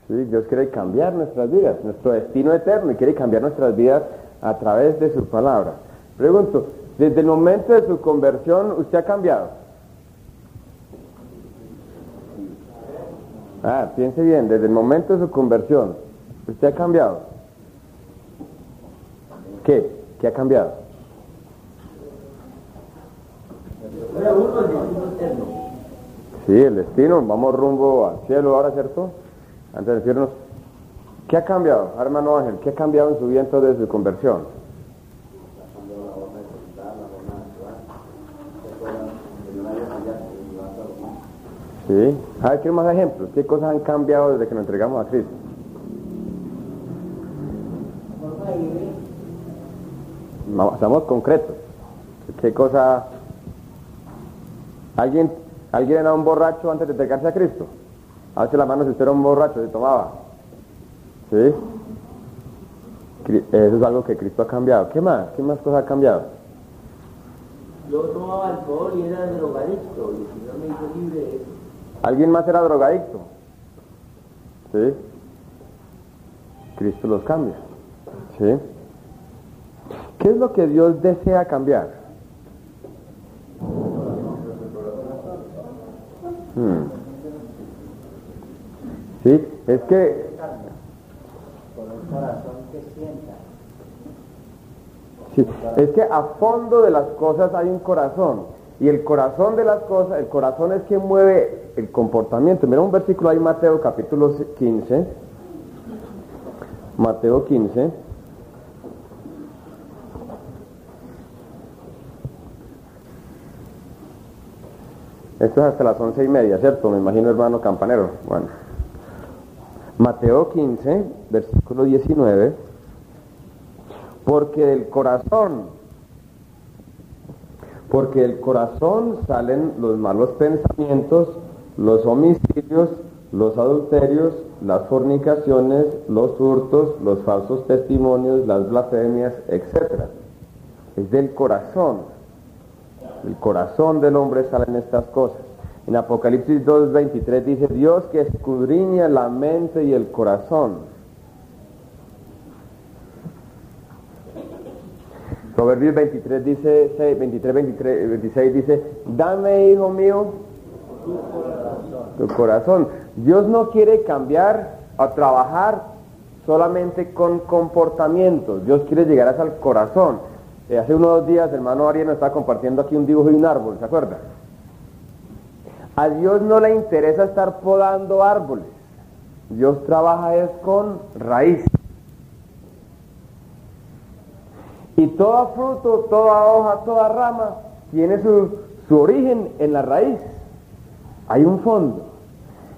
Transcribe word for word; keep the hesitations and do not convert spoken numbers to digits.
¿sí? Dios quiere cambiar nuestras vidas, nuestro destino eterno, y quiere cambiar nuestras vidas a través de su palabra. Pregunto, desde el momento de su conversión, ¿usted ha cambiado? Ah, piense bien, desde el momento de su conversión, ¿usted ha cambiado? ¿Qué? ¿Qué ha cambiado? Sí, el destino, vamos rumbo al cielo ahora, ¿cierto? Antes de decirnos, ¿qué ha cambiado, hermano Ángel? ¿Qué ha cambiado en su vida entonces desde su conversión? Sí, a ver, quiero más ejemplos. ¿Qué cosas han cambiado desde que nos entregamos a Cristo? No, estamos concretos. ¿Qué cosa? ¿Alguien, ¿Alguien era un borracho antes de entregarse a Cristo? Hace la mano si usted era un borracho, se tomaba. ¿Sí? Eso es algo que Cristo ha cambiado. ¿Qué más? ¿Qué más cosas ha cambiado? Yo tomaba alcohol y era drogadicto, y el Señor me hizo libre de eso. ¿Alguien más era drogadicto? ¿Sí? Cristo los cambia. ¿Sí? ¿Qué es lo que Dios desea cambiar? Hmm. Sí, es que... Por el corazón que sienta. Sí, es que a fondo de las cosas hay un corazón. Y el corazón de las cosas, el corazón es quien mueve el comportamiento. Mira un versículo ahí, Mateo capítulo quince. Mateo quince. Esto es hasta las once y media, ¿cierto? Me imagino, hermano campanero. Bueno. Mateo quince, versículo diecinueve. Porque del corazón, porque del corazón salen los malos pensamientos, los homicidios, los adulterios, las fornicaciones, los hurtos, los falsos testimonios, las blasfemias, etcétera. Es del corazón. El corazón del hombre salen estas cosas. En Apocalipsis dos veintitrés dice, Dios que escudriña la mente y el corazón. Proverbios veintitrés dice, veintitrés, veintitrés, veintiséis dice, dame, hijo mío, tu corazón. tu corazón. Dios no quiere cambiar o trabajar solamente con comportamientos. Dios quiere llegar hasta el corazón. Eh, hace unos días el hermano Ariel nos estaba compartiendo aquí un dibujo de un árbol, ¿se acuerda? A Dios no le interesa estar podando árboles. Dios trabaja es con raíces. Y todo fruto, toda hoja, toda rama tiene su, su origen en la raíz. Hay un fondo.